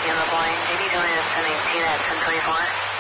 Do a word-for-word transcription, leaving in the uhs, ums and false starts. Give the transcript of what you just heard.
In the line, J D Juliet ten eighteen at ten twenty-four.